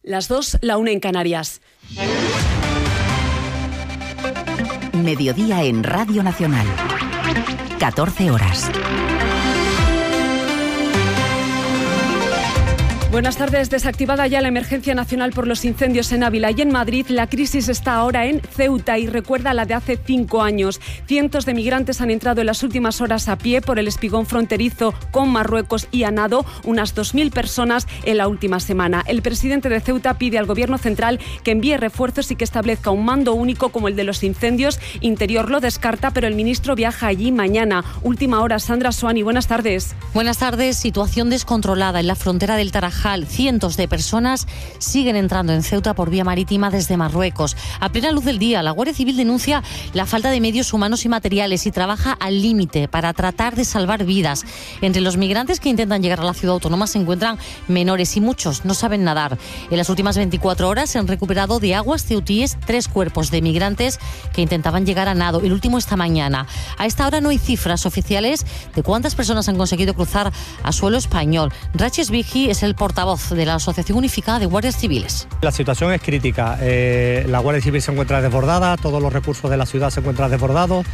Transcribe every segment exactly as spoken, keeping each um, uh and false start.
Las dos, la una en Canarias. Mediodía en Radio Nacional. catorce horas. Buenas tardes. Desactivada ya la emergencia nacional por los incendios en Ávila y en Madrid, la crisis está ahora en Ceuta y recuerda la de hace cinco años. Cientos de migrantes han entrado en las últimas horas a pie por el espigón fronterizo con Marruecos y a nado, unas dos mil personas en la última semana. El presidente de Ceuta pide al Gobierno central que envíe refuerzos y que establezca un mando único como el de los incendios. Interior lo descarta, pero el ministro viaja allí mañana. Última hora, Sandra Suani, buenas tardes. Buenas tardes. Situación descontrolada en la frontera del Tarajal. Cientos de personas siguen entrando en Ceuta por vía marítima desde Marruecos. A plena luz del día, la Guardia Civil denuncia la falta de medios humanos y materiales y trabaja al límite para tratar de salvar vidas. Entre los migrantes que intentan llegar a la ciudad autónoma se encuentran menores y muchos no saben nadar. En las últimas veinticuatro horas se han recuperado de aguas ceutíes tres cuerpos de migrantes que intentaban llegar a nado, el último esta mañana. A esta hora no hay cifras oficiales de cuántas personas han conseguido cruzar a suelo español. Raches Vigi es el portavoz de la Asociación Unificada de Guardias Civiles. La situación es crítica. Eh, la Guardia Civil se encuentra desbordada, todos los recursos de la ciudad se encuentran desbordados.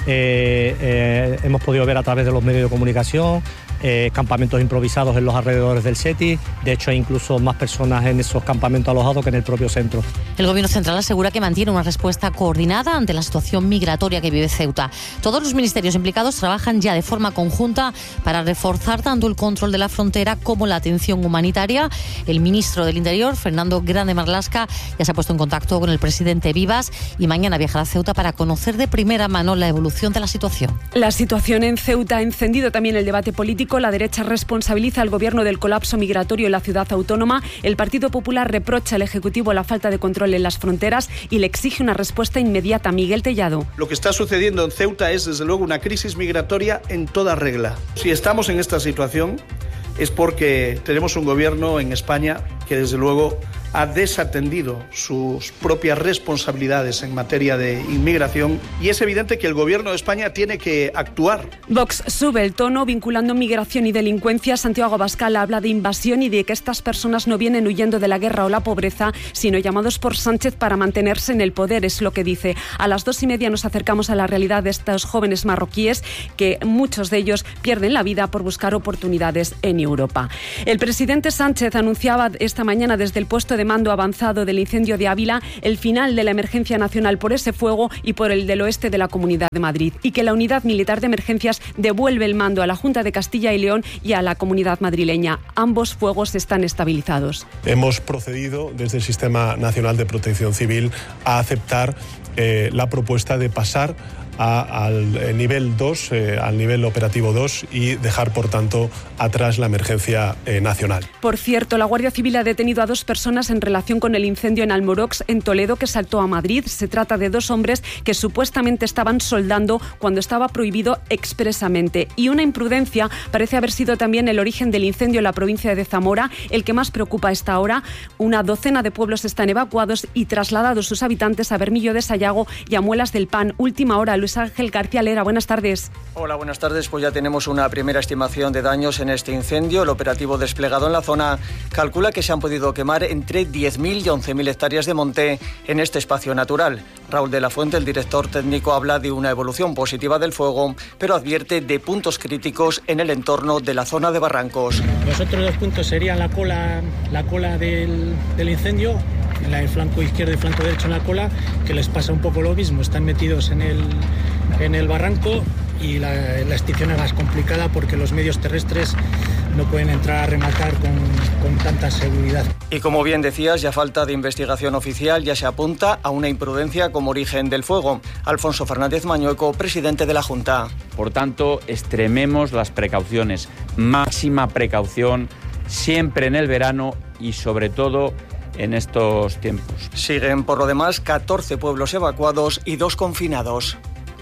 Eh, eh, hemos podido ver a través de los medios de comunicación eh, campamentos improvisados en los alrededores del SETI. De hecho, hay incluso más personas en esos campamentos alojados que en el propio centro. El Gobierno central asegura que mantiene una respuesta coordinada ante la situación migratoria que vive Ceuta. Todos los ministerios implicados trabajan ya de forma conjunta para reforzar tanto el control de la frontera como la atención humanitaria. El ministro del Interior, Fernando Grande Marlaska, ya se ha puesto en contacto con el presidente Vivas y mañana viajará a Ceuta para conocer de primera mano la evolución de la situación. La situación en Ceuta ha encendido también el debate político. La derecha responsabiliza al gobierno del colapso migratorio en la ciudad autónoma. El Partido Popular reprocha al Ejecutivo la falta de control en las fronteras y le exige una respuesta inmediata. Miguel Tellado. Lo que está sucediendo en Ceuta es, desde luego, una crisis migratoria en toda regla. Si estamos en esta situación es porque tenemos un gobierno en España que, desde luego, ha desatendido sus propias responsabilidades en materia de inmigración y es evidente que el Gobierno de España tiene que actuar. Vox sube el tono vinculando migración y delincuencia. Santiago Abascal habla de invasión y de que estas personas no vienen huyendo de la guerra o la pobreza, sino llamados por Sánchez para mantenerse en el poder, es lo que dice. A las dos y media nos acercamos a la realidad de estos jóvenes marroquíes, que muchos de ellos pierden la vida por buscar oportunidades en Europa. El presidente Sánchez anunciaba esta mañana desde el puesto de mando avanzado del incendio de Ávila el final de la emergencia nacional por ese fuego y por el del oeste de la Comunidad de Madrid, y que la Unidad Militar de Emergencias devuelve el mando a la Junta de Castilla y León y a la Comunidad madrileña. Ambos fuegos están estabilizados. Hemos procedido desde el Sistema Nacional de Protección Civil a aceptar eh, la propuesta de pasar A, al nivel dos, eh, al nivel operativo dos y dejar, por tanto, atrás la emergencia eh, nacional. Por cierto, la Guardia Civil ha detenido a dos personas en relación con el incendio en Almorox, en Toledo, que saltó a Madrid. Se trata de dos hombres que supuestamente estaban soldando cuando estaba prohibido expresamente. Y una imprudencia parece haber sido también el origen del incendio en la provincia de Zamora, el que más preocupa a esta hora. Una docena de pueblos están evacuados y trasladados sus habitantes a Bermillo de Sayago y a Muelas del Pan. Última hora, Luis Ángel García Lera, buenas tardes. Hola, buenas tardes. Pues ya tenemos una primera estimación de daños en este incendio. El operativo desplegado en la zona calcula que se han podido quemar entre diez mil y once mil hectáreas de monte en este espacio natural. Raúl de la Fuente, el director técnico, habla de una evolución positiva del fuego, pero advierte de puntos críticos en el entorno de la zona de Barrancos. Los otros dos puntos serían la cola, la cola del, del incendio, en el flanco izquierdo y flanco derecho en la cola, que les pasa un poco lo mismo. Están metidos en el, en el barranco y la, la extinción es más complicada porque los medios terrestres no pueden entrar a rematar con, con tanta seguridad. Y como bien decías, ya falta de investigación oficial, ya se apunta a una imprudencia como origen del fuego. Alfonso Fernández Mañueco, presidente de la Junta. Por tanto, extrememos las precauciones, máxima precaución, siempre en el verano y sobre todo en estos tiempos. Siguen, por lo demás, catorce pueblos evacuados y dos confinados.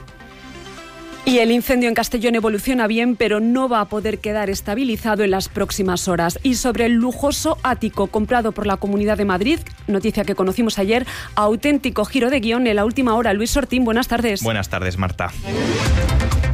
Y el incendio en Castellón evoluciona bien, pero no va a poder quedar estabilizado en las próximas horas. Y sobre el lujoso ático comprado por la Comunidad de Madrid, noticia que conocimos ayer, auténtico giro de guión en la última hora. Luis Sortín, buenas tardes. Buenas tardes, Marta.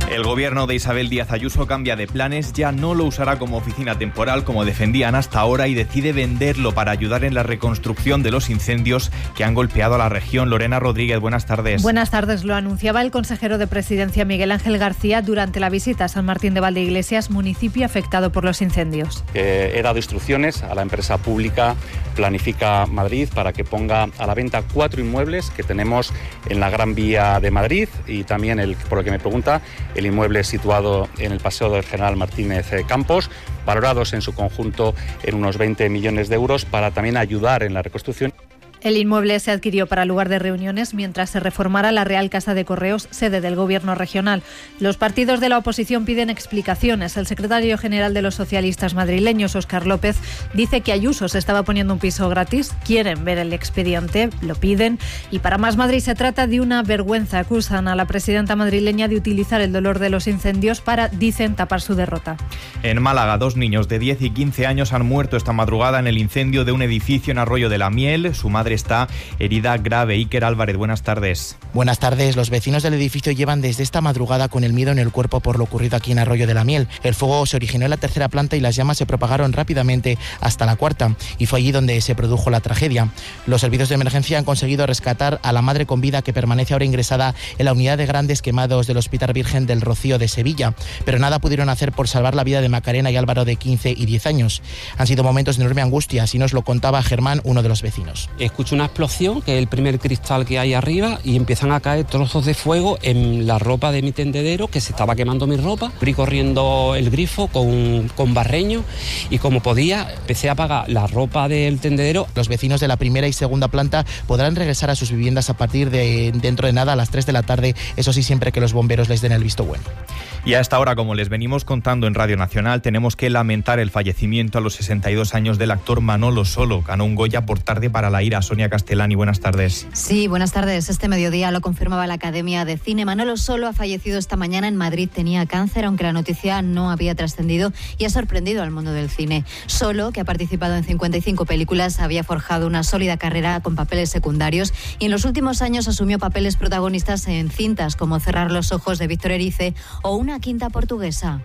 El gobierno de Isabel Díaz Ayuso cambia de planes, ya no lo usará como oficina temporal como defendían hasta ahora y decide venderlo para ayudar en la reconstrucción de los incendios que han golpeado a la región. Lorena Rodríguez, buenas tardes. Buenas tardes, lo anunciaba el consejero de Presidencia Miguel Ángel García durante la visita a San Martín de Valdeiglesias, municipio afectado por los incendios. Eh, he dado instrucciones a la empresa pública Planifica Madrid para que ponga a la venta cuatro inmuebles que tenemos en la Gran Vía de Madrid y también, el, por lo que me pregunta, el inmueble situado en el Paseo del General Martínez Campos, valorados en su conjunto en unos veinte millones de euros para también ayudar en la reconstrucción. El inmueble se adquirió para lugar de reuniones mientras se reformara la Real Casa de Correos, sede del Gobierno regional. Los partidos de la oposición piden explicaciones. El secretario general de los socialistas madrileños, Óscar López, dice que Ayuso se estaba poniendo un piso gratis. Quieren ver el expediente, lo piden. Y para Más Madrid se trata de una vergüenza. Acusan a la presidenta madrileña de utilizar el dolor de los incendios para, dicen, tapar su derrota. En Málaga, dos niños de diez y quince años han muerto esta madrugada en el incendio de un edificio en Arroyo de la Miel. Su madre está herida grave. Iker Álvarez, buenas tardes. Buenas tardes. Los vecinos del edificio llevan desde esta madrugada con el miedo en el cuerpo por lo ocurrido aquí en Arroyo de la Miel. El fuego se originó en la tercera planta y las llamas se propagaron rápidamente hasta la cuarta, y fue allí donde se produjo la tragedia. Los servicios de emergencia han conseguido rescatar a la madre con vida, que permanece ahora ingresada en la unidad de grandes quemados del Hospital Virgen del Rocío de Sevilla, pero nada pudieron hacer por salvar la vida de Macarena y Álvaro, de quince y diez años. Han sido momentos de enorme angustia, así nos lo contaba Germán, uno de los vecinos. Escucho una explosión, que es el primer cristal que hay arriba, y empiezan a caer trozos de fuego en la ropa de mi tendedero, que se estaba quemando mi ropa. Fui corriendo el grifo con, con barreño y como podía empecé a apagar la ropa del tendedero. Los vecinos de la primera y segunda planta podrán regresar a sus viviendas a partir de dentro de nada, a las tres de la tarde, eso sí, siempre que los bomberos les den el visto bueno. Y a esta hora, como les venimos contando en Radio Nacional, tenemos que lamentar el fallecimiento a los sesenta y dos años del actor Manolo Solo. Ganó un Goya por Tarde para la ira. Sonia Castellani, buenas tardes. Sí, buenas tardes. Este mediodía lo confirmaba la Academia de Cine. Manolo Solo ha fallecido esta mañana en Madrid. Tenía cáncer, aunque la noticia no había trascendido, y ha sorprendido al mundo del cine. Solo, que ha participado en cincuenta y cinco películas, había forjado una sólida carrera con papeles secundarios y en los últimos años asumió papeles protagonistas en cintas como Cerrar los ojos, de Víctor Erice, o Una quinta portuguesa.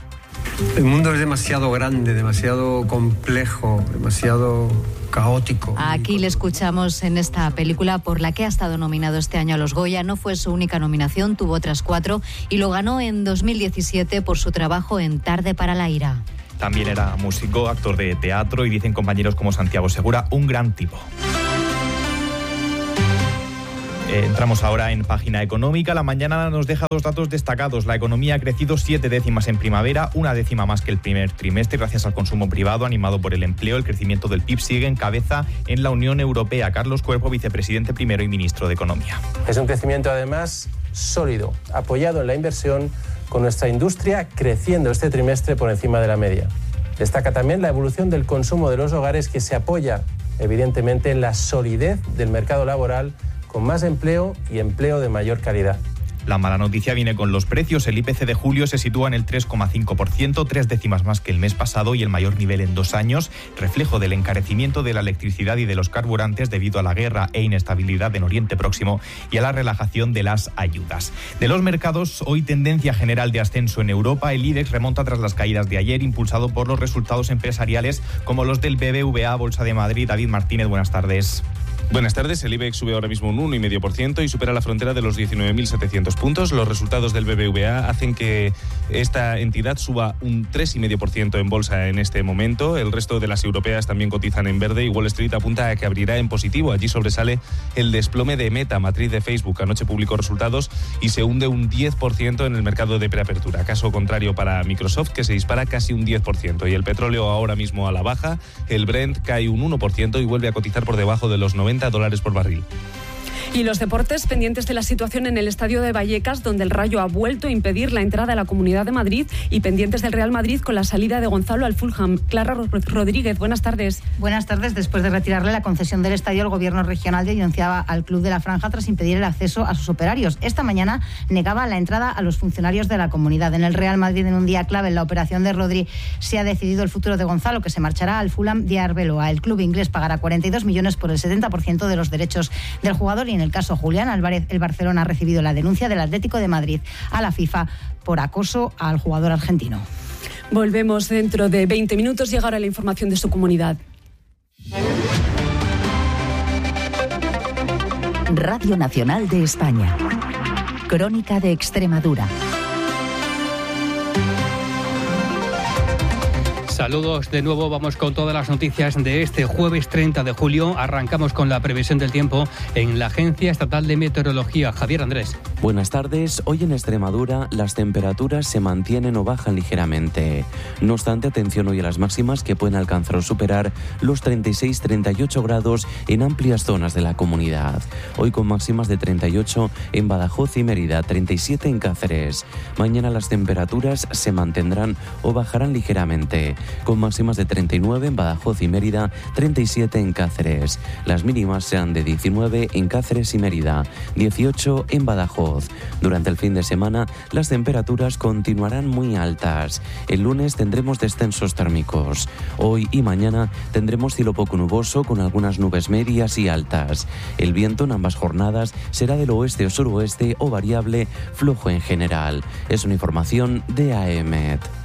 El mundo es demasiado grande, demasiado complejo, demasiado caótico. Aquí le escuchamos en esta película, por la que ha estado nominado este año a los Goya. No fue su única nominación, tuvo otras cuatro y lo ganó en dos mil diecisiete por su trabajo en Tarde para la ira. También era músico, actor de teatro y, dicen compañeros como Santiago Segura, un gran tipo. Eh, entramos ahora en página económica. La mañana nos deja dos datos destacados. La economía ha crecido siete décimas en primavera, una décima más que el primer trimestre, gracias al consumo privado animado por el empleo. El crecimiento del P I B sigue en cabeza en la Unión Europea. Carlos Cuervo, vicepresidente primero y ministro de Economía. Es un crecimiento además sólido, apoyado en la inversión, con nuestra industria creciendo este trimestre por encima de la media. Destaca también la evolución del consumo de los hogares, que se apoya evidentemente en la solidez del mercado laboral, con más empleo y empleo de mayor calidad. La mala noticia viene con los precios. El I P C de julio se sitúa en el tres coma cinco por ciento, tres décimas más que el mes pasado y el mayor nivel en dos años, reflejo del encarecimiento de la electricidad y de los carburantes debido a la guerra e inestabilidad en Oriente Próximo y a la relajación de las ayudas. De los mercados, hoy tendencia general de ascenso en Europa. El IBEX remonta tras las caídas de ayer, impulsado por los resultados empresariales como los del B B V A, Bolsa de Madrid. David Martínez, buenas tardes. Buenas tardes. El IBEX sube ahora mismo un uno coma cinco por ciento y supera la frontera de los diecinueve mil setecientos puntos. Los resultados del B B V A hacen que esta entidad suba un tres coma cinco por ciento en bolsa en este momento. El resto de las europeas también cotizan en verde y Wall Street apunta a que abrirá en positivo. Allí sobresale el desplome de Meta, matriz de Facebook. Anoche publicó resultados y se hunde un diez por ciento en el mercado de preapertura. Caso contrario para Microsoft, que se dispara casi un diez por ciento. Y el petróleo ahora mismo a la baja. El Brent cae un uno por ciento y vuelve a cotizar por debajo de los noventa dólares por barril. Y los deportes, pendientes de la situación en el estadio de Vallecas, donde el Rayo ha vuelto a impedir la entrada a la Comunidad de Madrid, y pendientes del Real Madrid con la salida de Gonzalo al Fulham. Clara Rodríguez, buenas tardes. Buenas tardes. Después de retirarle la concesión del estadio, el gobierno regional denunciaba al Club de la Franja tras impedir el acceso a sus operarios. Esta mañana negaba la entrada a los funcionarios de la comunidad. En el Real Madrid, en un día clave en la operación de Rodri, se ha decidido el futuro de Gonzalo, que se marchará al Fulham de Arbeloa. El club inglés pagará cuarenta y dos millones por el setenta por ciento de los derechos del jugador y en el caso Julián Álvarez, el Barcelona ha recibido la denuncia del Atlético de Madrid a la FIFA por acoso al jugador argentino. Volvemos dentro de veinte minutos y ahora la información de su comunidad. Radio Nacional de España. Crónica de Extremadura. Saludos de nuevo, vamos con todas las noticias de este jueves treinta de julio. Arrancamos con la previsión del tiempo en la Agencia Estatal de Meteorología. Javier Andrés. Buenas tardes. Hoy en Extremadura las temperaturas se mantienen o bajan ligeramente. No obstante, atención hoy a las máximas que pueden alcanzar o superar los treinta y seis a treinta y ocho grados en amplias zonas de la comunidad. Hoy con máximas de treinta y ocho en Badajoz y Mérida, treinta y siete en Cáceres. Mañana las temperaturas se mantendrán o bajarán ligeramente, con máximas de treinta y nueve en Badajoz y Mérida, treinta y siete en Cáceres. Las mínimas serán de diecinueve en Cáceres y Mérida, dieciocho en Badajoz. Durante el fin de semana, las temperaturas continuarán muy altas. El lunes tendremos descensos térmicos. Hoy y mañana tendremos cielo poco nuboso con algunas nubes medias y altas. El viento en ambas jornadas será del oeste o suroeste o variable, flojo en general. Es una información de A E M E T.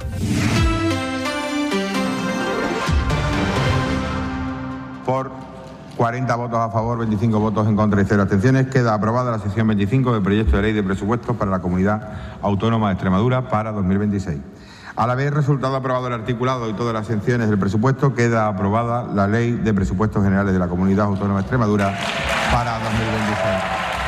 Por cuarenta votos a favor, veinticinco votos en contra y cero abstenciones, queda aprobada la sección veinticinco del proyecto de ley de presupuestos para la Comunidad Autónoma de Extremadura para dos mil veintiséis. Al haber resultado aprobado el articulado y todas las secciones del presupuesto, queda aprobada la Ley de Presupuestos Generales de la Comunidad Autónoma de Extremadura para dos mil veintiséis.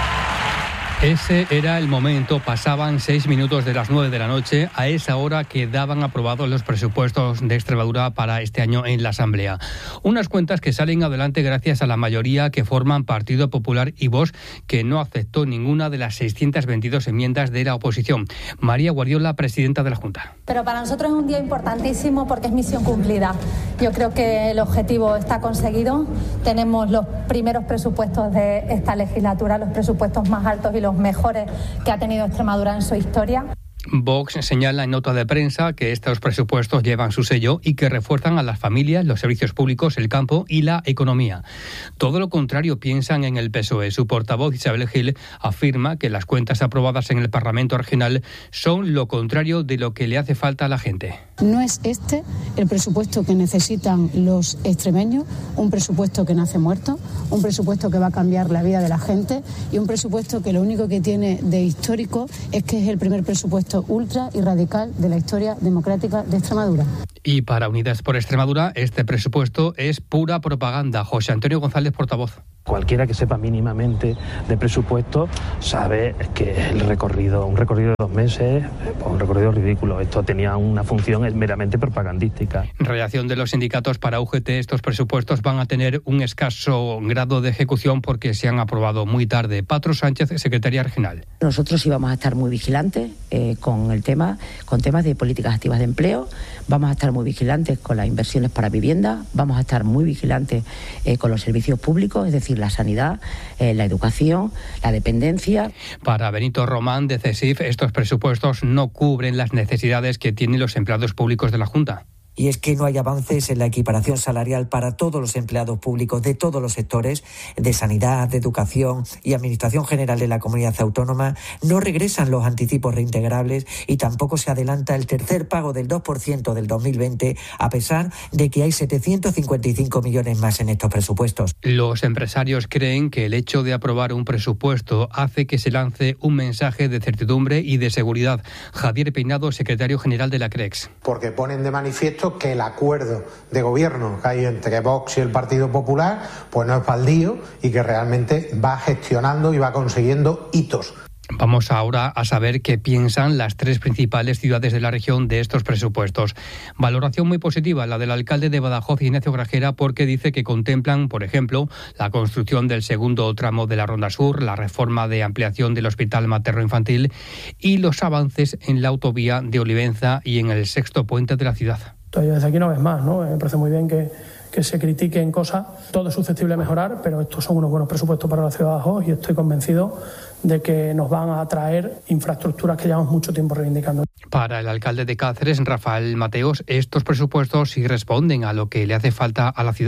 Ese era el momento, pasaban seis minutos de las nueve de la noche, a esa hora quedaban aprobados los presupuestos de Extremadura para este año en la Asamblea. Unas cuentas que salen adelante gracias a la mayoría que forman Partido Popular y Vox, que no aceptó ninguna de las seiscientas veintidós enmiendas de la oposición. María Guardiola, presidenta de la Junta. Pero para nosotros es un día importantísimo porque es misión cumplida. Yo creo que el objetivo está conseguido. Tenemos los primeros presupuestos de esta legislatura, los presupuestos más altos y los mejores que ha tenido Extremadura en su historia. Vox señala en nota de prensa que estos presupuestos llevan su sello y que refuerzan a las familias, los servicios públicos, el campo y la economía. Todo lo contrario piensan en el P S O E. Su portavoz, Isabel Gil, afirma que las cuentas aprobadas en el Parlamento Regional son lo contrario de lo que le hace falta a la gente. No es este el presupuesto que necesitan los extremeños, un presupuesto que nace muerto, un presupuesto que va a cambiar la vida de la gente y un presupuesto que lo único que tiene de histórico es que es el primer presupuesto ultra y radical de la historia democrática de Extremadura. Y para Unidas por Extremadura, este presupuesto es pura propaganda. José Antonio González, portavoz. Cualquiera que sepa mínimamente de presupuesto sabe que el recorrido, un recorrido de dos meses, un recorrido ridículo. Esto tenía una función meramente propagandística. En reacción de los sindicatos para U G T, estos presupuestos van a tener un escaso grado de ejecución porque se han aprobado muy tarde. Patro Sánchez, secretaria regional. Nosotros íbamos a estar muy vigilantes eh, con el tema, con temas de políticas activas de empleo. Vamos a estar muy vigilantes con las inversiones para vivienda. Vamos a estar muy vigilantes eh, con los servicios públicos, es decir, la sanidad, eh, la educación, la dependencia. Para Benito Román, de CESIF, estos presupuestos no cubren las necesidades que tienen los empleados públicos de la Junta. Y es que no hay avances en la equiparación salarial para todos los empleados públicos de todos los sectores, de sanidad, de educación y administración general de la comunidad autónoma. No regresan los anticipos reintegrables y tampoco se adelanta el tercer pago del dos por ciento del dos mil veinte, a pesar de que hay setecientos cincuenta y cinco millones más en estos presupuestos. Los empresarios creen que el hecho de aprobar un presupuesto hace que se lance un mensaje de certidumbre y de seguridad. Javier Peinado, secretario general de la CREX. Porque ponen de manifiesto que el acuerdo de gobierno que hay entre Vox y el Partido Popular pues no es baldío y que realmente va gestionando y va consiguiendo hitos. Vamos ahora a saber qué piensan las tres principales ciudades de la región de estos presupuestos. Valoración muy positiva la del alcalde de Badajoz, Ignacio Grajera, porque dice que contemplan, por ejemplo, la construcción del segundo tramo de la Ronda Sur, la reforma de ampliación del Hospital Materno-Infantil y los avances en la autovía de Olivenza y en el sexto puente de la ciudad. Todavía desde aquí no ves más, ¿no? Me parece muy bien que, que se critiquen cosas. Todo es susceptible de mejorar, pero estos son unos buenos presupuestos para la ciudad de Badajoz y estoy convencido de que nos van a traer infraestructuras que llevamos mucho tiempo reivindicando. Para el alcalde de Cáceres, Rafael Mateos, estos presupuestos sí responden a lo que le hace falta a la ciudad.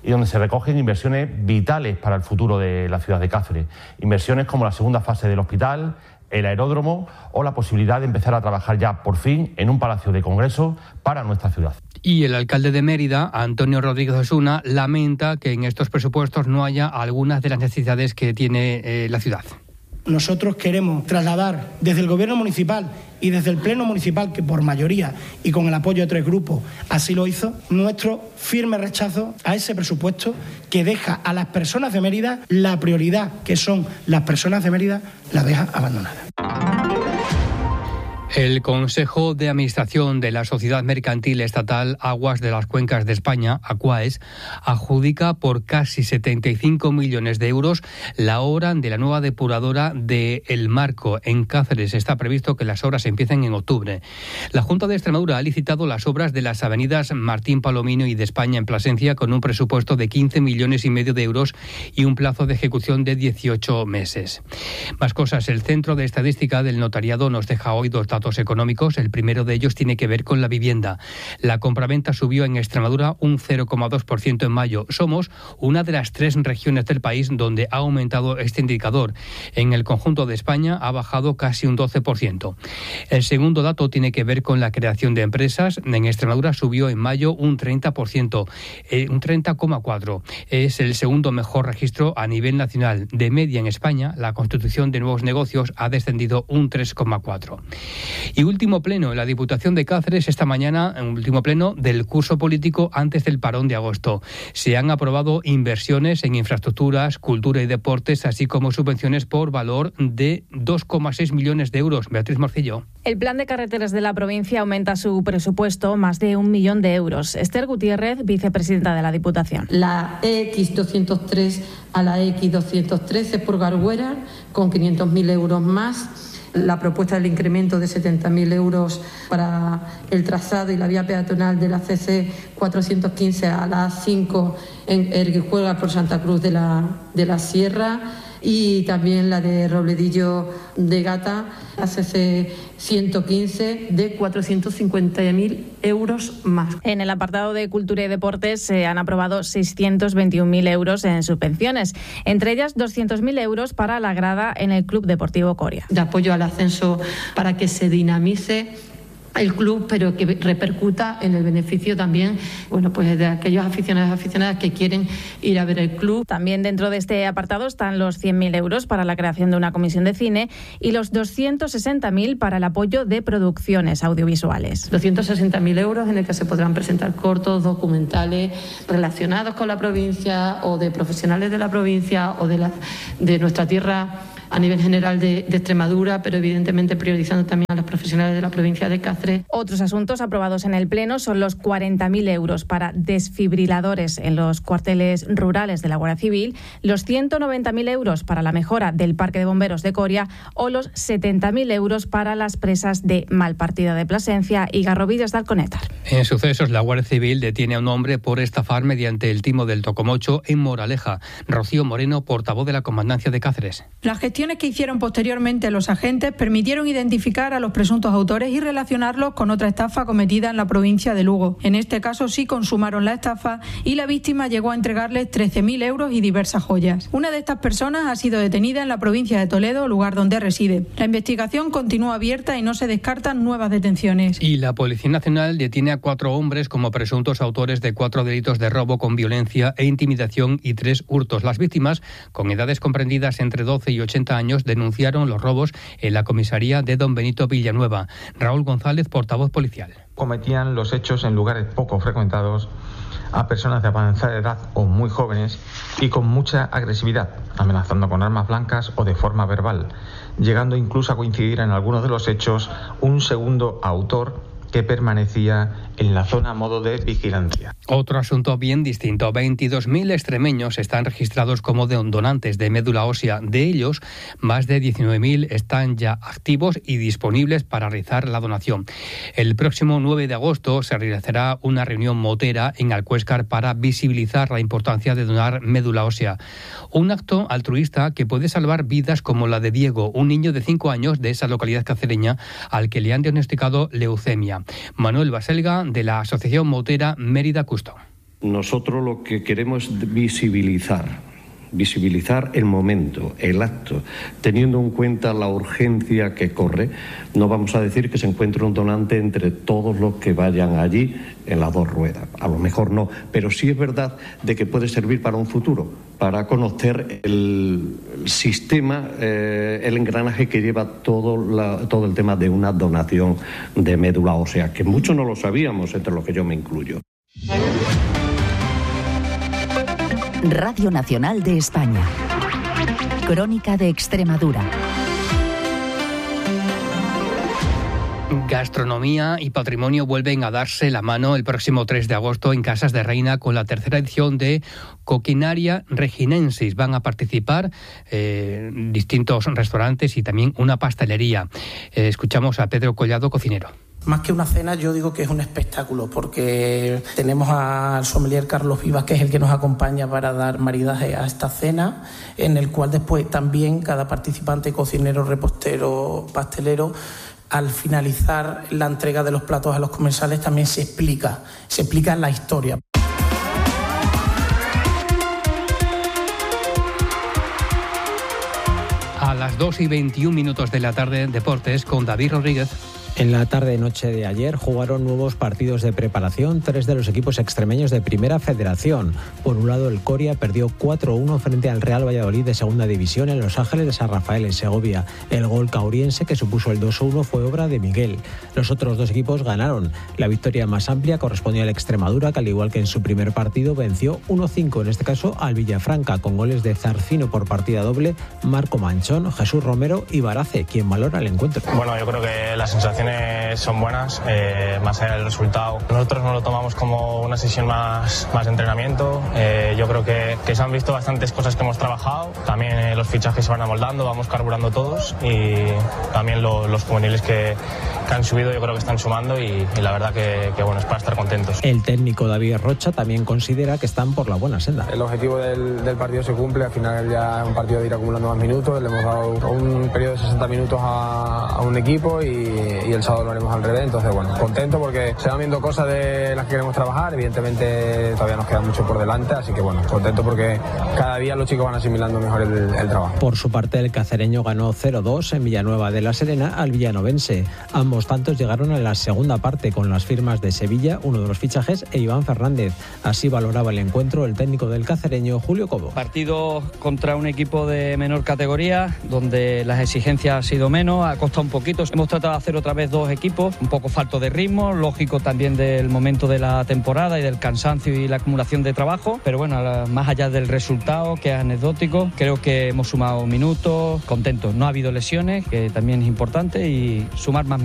y donde se recogen inversiones vitales para el futuro de la ciudad de Cáceres. Inversiones como la segunda fase del hospital, el aeródromo o la posibilidad de empezar a trabajar ya por fin en un palacio de congreso para nuestra ciudad. Y el alcalde de Mérida, Antonio Rodríguez Osuna, lamenta que en estos presupuestos no haya algunas de las necesidades que tiene eh, la ciudad. Nosotros queremos trasladar desde el Gobierno municipal y desde el Pleno municipal, que por mayoría y con el apoyo de tres grupos así lo hizo, nuestro firme rechazo a ese presupuesto que deja a las personas de Mérida, la prioridad que son las personas de Mérida, la deja abandonada. El Consejo de Administración de la Sociedad Mercantil Estatal Aguas de las Cuencas de España, ACUAES, adjudica por casi setenta y cinco millones de euros la obra de la nueva depuradora de El Marco en Cáceres. Está previsto que las obras empiecen en octubre. La Junta de Extremadura ha licitado las obras de las avenidas Martín Palomino y de España en Plasencia con un presupuesto de quince millones y medio de euros y un plazo de ejecución de dieciocho meses. Más cosas. El Centro de Estadística del Notariado nos deja hoy dos datos económicos. El primero de ellos tiene que ver con la vivienda. La compraventa subió en Extremadura un cero coma dos por ciento en mayo. Somos una de las tres regiones del país donde ha aumentado este indicador. En el conjunto de España ha bajado casi un doce por ciento. El segundo dato tiene que ver con la creación de empresas. En Extremadura subió en mayo un treinta por ciento, eh, un treinta coma cuatro por ciento. Es el segundo mejor registro a nivel nacional. De media en España, la constitución de nuevos negocios ha descendido un tres coma cuatro por ciento. Y último pleno en la Diputación de Cáceres esta mañana, un último pleno del curso político antes del parón de agosto. Se han aprobado inversiones en infraestructuras, cultura y deportes, así como subvenciones por valor de dos coma seis millones de euros. Beatriz Morcillo. El plan de carreteras de la provincia aumenta su presupuesto más de un millón de euros. Esther Gutiérrez, vicepresidenta de la Diputación. La E X doscientos tres a la E X doscientos trece por Garguera, con quinientos mil euros más. La propuesta del incremento de setenta mil euros para el trazado y la vía peatonal de la C C cuatrocientos quince a la A cinco en Erguijuela por Santa Cruz de la, de la Sierra, y también la de Robledillo de Gata, la C C ciento quince, de cuatrocientos cincuenta mil euros más. En el apartado de Cultura y Deportes se han aprobado seiscientos veintiún mil euros en subvenciones, entre ellas doscientos mil euros para la grada en el Club Deportivo Coria. De apoyo al ascenso para que se dinamice el club, pero que repercuta en el beneficio también, bueno, pues de aquellos aficionados y aficionadas que quieren ir a ver el club. También dentro de este apartado están los cien mil euros para la creación de una comisión de cine y los doscientos sesenta mil para el apoyo de producciones audiovisuales. doscientos sesenta mil euros en el que se podrán presentar cortos, documentales relacionados con la provincia o de profesionales de la provincia o de, la, de nuestra tierra a nivel general de, de Extremadura, pero evidentemente priorizando también a los profesionales de la provincia de Cáceres. Otros asuntos aprobados en el Pleno son los cuarenta mil euros para desfibriladores en los cuarteles rurales de la Guardia Civil, los ciento noventa mil euros para la mejora del Parque de Bomberos de Coria o los setenta mil euros para las presas de Malpartida de Plasencia y Garrovillas de Alconétar. En sucesos, la Guardia Civil detiene a un hombre por estafar mediante el timo del Tocomocho en Moraleja. Rocío Moreno, portavoz de la Comandancia de Cáceres. La gestión que hicieron posteriormente los agentes permitieron identificar a los presuntos autores y relacionarlos con otra estafa cometida en la provincia de Lugo. En este caso sí consumaron la estafa y la víctima llegó a entregarles trece mil euros y diversas joyas. Una de estas personas ha sido detenida en la provincia de Toledo, lugar donde reside. La investigación continúa abierta y no se descartan nuevas detenciones. Y la Policía Nacional detiene a cuatro hombres como presuntos autores de cuatro delitos de robo con violencia e intimidación y tres hurtos. Las víctimas, con edades comprendidas entre doce y ochenta años, denunciaron los robos en la comisaría de Don Benito Villanueva. Raúl González, portavoz policial. Cometían los hechos en lugares poco frecuentados, a personas de avanzada edad o muy jóvenes y con mucha agresividad, amenazando con armas blancas o de forma verbal, llegando incluso a coincidir en algunos de los hechos un segundo autor que permanecía en la zona a modo de vigilancia. Otro asunto bien distinto. veintidós mil extremeños están registrados como donantes de médula ósea. De ellos, más de diecinueve mil están ya activos y disponibles para realizar la donación. El próximo nueve de agosto se realizará una reunión motera en Alcuéscar para visibilizar la importancia de donar médula ósea. Un acto altruista que puede salvar vidas como la de Diego, un niño de cinco años de esa localidad cacereña al que le han diagnosticado leucemia. Manuel Baselga, de la Asociación Motera Mérida Custo. Nosotros lo que queremos es visibilizar. visibilizar el momento, el acto, teniendo en cuenta la urgencia que corre. No vamos a decir que se encuentre un donante entre todos los que vayan allí en las dos ruedas, a lo mejor no, pero sí es verdad de que puede servir para un futuro, para conocer el sistema, eh, el engranaje que lleva todo, la, todo el tema de una donación de médula ósea, que muchos no lo sabíamos, entre los que yo me incluyo. Radio Nacional de España. Crónica de Extremadura. Gastronomía y patrimonio vuelven a darse la mano el próximo tres de agosto en Casas de Reina con la tercera edición de Coquinaria Reginensis. Van a participar eh, distintos restaurantes y también una pastelería. Eh, escuchamos a Pedro Collado, cocinero. Más que una cena, yo digo que es un espectáculo, porque tenemos al sommelier Carlos Vivas, que es el que nos acompaña para dar maridaje a esta cena, en el cual después también cada participante, cocinero, repostero, pastelero, al finalizar la entrega de los platos a los comensales también se explica, se explica la historia. A las dos y veintiún minutos de la tarde, deportes con David Rodríguez. En la tarde-noche de ayer jugaron nuevos partidos de preparación tres de los equipos extremeños de Primera Federación. Por un lado, el Coria perdió cuatro uno frente al Real Valladolid de Segunda División en Los Ángeles de San Rafael, en Segovia. El gol cauriense, que supuso el dos uno, fue obra de Miguel. Los otros dos equipos ganaron. La victoria más amplia correspondió al Extremadura, que al igual que en su primer partido venció uno cinco, en este caso al Villafranca, con goles de Zarcino por partida doble, Marco Manchón, Jesús Romero y Barace, quien valora el encuentro. Bueno, yo creo que la sensación son buenas, eh, más allá del resultado. Nosotros nos lo tomamos como una sesión más, más de entrenamiento. Eh, yo creo que, que se han visto bastantes cosas que hemos trabajado. También eh, los fichajes se van amoldando, vamos carburando todos, y también lo, los juveniles que, que han subido yo creo que están sumando, y, y la verdad que, que bueno, es para estar contentos. El técnico David Rocha también considera que están por la buena senda. El objetivo del, del partido se cumple, al final ya es un partido de ir acumulando más minutos. Le hemos dado un periodo de sesenta minutos a, a un equipo, y, y el sábado lo haremos al revés. Entonces, bueno, contento porque se van viendo cosas de las que queremos trabajar. Evidentemente todavía nos queda mucho por delante, así que bueno, contento porque cada día los chicos van asimilando mejor el, el trabajo. Por su parte, el cacereño ganó cero dos en Villanueva de la Serena al villanovense. Ambos tantos llegaron a la segunda parte con las firmas de Sevilla, uno de los fichajes, e Iván Fernández. Así valoraba el encuentro el técnico del cacereño, Julio Cobo. Partido contra un equipo de menor categoría, donde las exigencias han sido menos, ha costado un poquito. Hemos tratado de hacer otra vez dos equipos, un poco falto de ritmo, lógico también del momento de la temporada y del cansancio y la acumulación de trabajo, pero bueno, más allá del resultado, que es anecdótico, creo que hemos sumado minutos, contentos. No ha habido lesiones, que también es importante, y sumar más